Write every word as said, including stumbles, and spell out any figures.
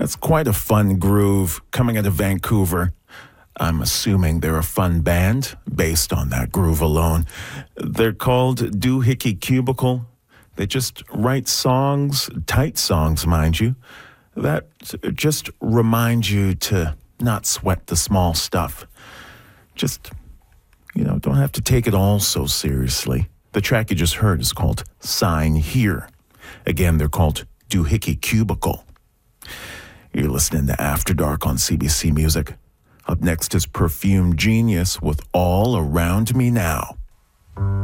That's quite a fun groove coming out of Vancouver. I'm assuming they're a fun band based on that groove alone. They're called Doohickey Cubicle. They just write songs, tight songs, mind you, that just remind you to not sweat the small stuff. Just, you know, don't have to take it all so seriously. The track you just heard is called Sign Here. Again, they're called Doohickey Cubicle. You're listening to After Dark on C B C Music. Up next is Perfume Genius with All Around Me Now.